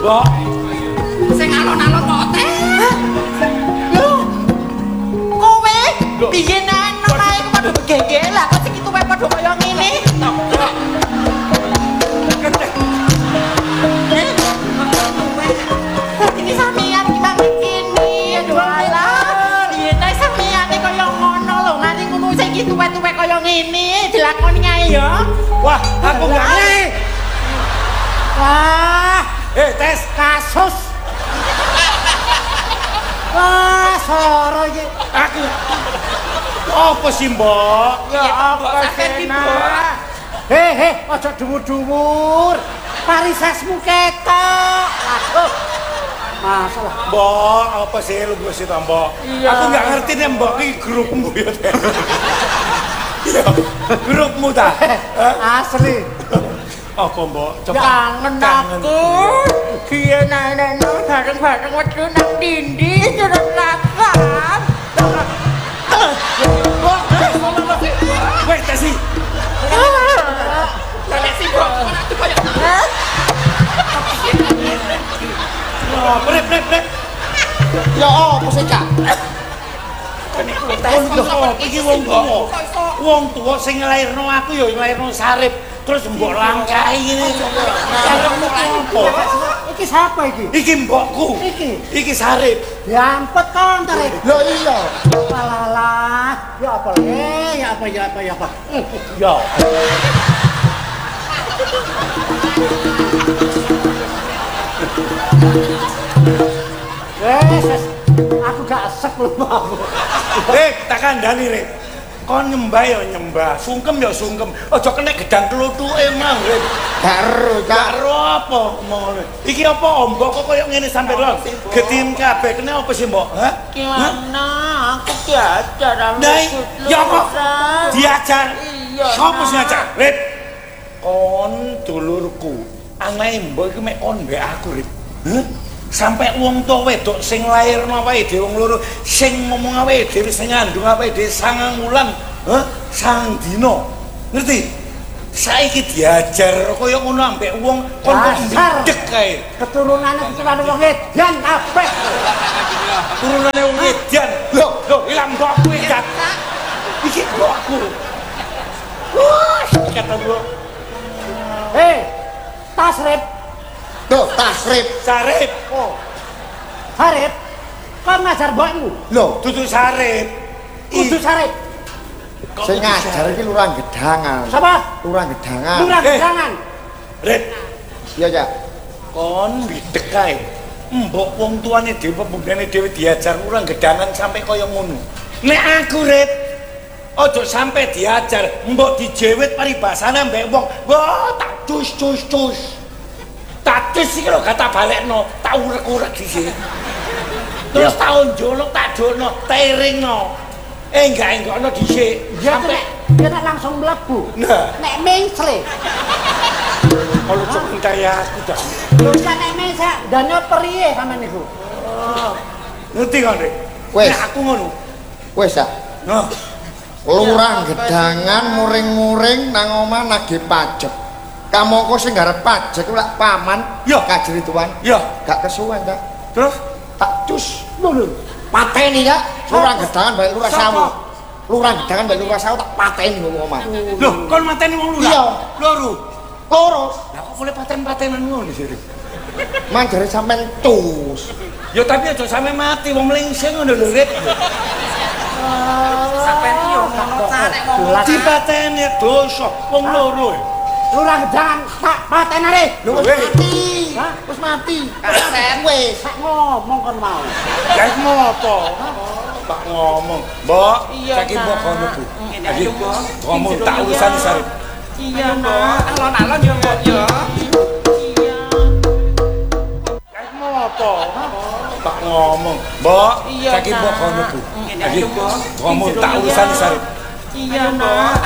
Mbok. Sing alon-alon kok teh. Lho. Kowe biyen nang omahe ku padha begengge lah kok sing itu wae padha kaya ngene. Ini sampeyan ki bang kene. Aduh alah. Biyen ae sampeyan kaya ngono lho, nganti ngono sing iki tuwek-tuwek kaya ngene dilakoni ae ya. Wah, aku gak ngerti. Wah, Tes kasus. Wah, soro iki. aku. Apa sih, Mbok? Ya apa Sena? He, aja dhuwur-dhuwur. Parisasmu ketok. Lah, masalah. Mbok, apa sih lu sih ta, Mbok? Iya. Aku gak ngerti nih, Mbok, iki grupmu ya. Iya, grupmu ta? Asli. Apa, Mbok? Kangen aku. Biyen nek bareng-bareng wedu nang dindi terus lakon. Wait, Tesi. Tesi, Bro. Rep. Ya apa sih, Cak? Iki wong tuwa. Wong tuwa sing nglairno aku ya nglairno Sarip. Terus mbok langkai ngene. Saripmu apa? Iki siapa iki? Iki mbokku. Iki Sarip. Diampet kon ta, Rek. Lho iya. Alalah, ya apa le? Ya apa. Ya. Wes, aku gak esek lho aku. Rek, tak kandhani, Rek. Kon nyembah ya nyembah, sungkem ya sungkem. Aja kena gedang kluthuke mang, Rek. Karo apa ngono. Iki apa ombok kok koyo ngene sampe lho. Gedim kabeh kene apa sih, Mbok? Hah? Gimana? Aku diajar sama Nah, ya kok diajar? Iya. Sopo sing ngajak? Rek. Kon dulurku. Anae mbok iku mek on mbek aku, Rek. Hah? Sampai wong tuwa wedok sing lairno awake dhewe wong loro sing ngomong awake dhewe sing ngandung awake dhewe 9 wulan, heh, 9 dina. Ngerti? Saiki diajar kaya ngono ambek wong kon kok ndek kae. Keturunane keturunan wong edan kabeh. Turunane wong edan. Lho, ilang mbokku edan. Iki mbokku. Kata gua. Tasrip. Loh, Tasrip. Sarip. Oh. Sarip. Kok ngajar mbokmu? Loh, Dudu Sarip. Kudu Sarip. sing ngajar iki Lurah Gedangan. Siapa? Lurah Gedangan. Lurah Gedangan. Red. Iya, Cak. Kon bidek kae. Mbok wong tuane dhewe pemudane dhewe diajar Lurah Gedangan sampai kaya ngono. Nek aku, Red, ojo sampai diajar, mbok dijewet paribasane mbek wong. Wah, tak cus. Tak cus iki lho kata balekno, tak urek-urek dhisik. Terus tak onjolok, tak dono, teringno. Enggak-enggakno dhisik. Sampai dia langsung mlebu. Nah, Nek mengsle. kalau cok percaya aku dah. Lho nek mengsle danyo priye sampean niku? Ngerti kan, Dek? Wes. Nek aku ngono. Wes, Cak. Nah, Lurah Gedangan muring-muring nang omah nagih pajak. Kamangka sing garap pajak ku lak paman, ya kajri tuan. Ya, Gak kesuwen, Cak. terus Tak cus. Lho. Pateni, Cak. Lurah Gedangan bae Lurah Sawu. Lurah Gedangan bae Lurah Sawu tak pateni wong omah. loh, kon mateni wong lurah. Iya. Loro. Loro. Lah kok boleh paten-patenan ngono sih? Man jare sampean tus. Ya tapi aja sampe mati wong mlengsing ngono lho, Rit. Sampeyan yo ngono carek ngomong. Dipateni dosa wong loro. Lurah Gedangan tak patenare. Lho wis mati. Hah? Wis mati. Kasen Wis. sak ngomong kon mau. Ya ngopo? Tak ngomong. Mbok, Iya, saiki mbok Nak. kono, Bu. Ngene Lagi ayo, Mbok. ngomong Izin tak dulu, urusan ya. Sarip. Iya, Mbok. Alon-alon yo, Mbok yo. Iya. Ya ngopo? Tak ngomong. Mbok, Iya, saiki mbok Nak. kono, Bu. Ngene Lagi ayo, Mbok. ngomong Izin tak dulu, urusan ya. Sarip. Iya, Mbok.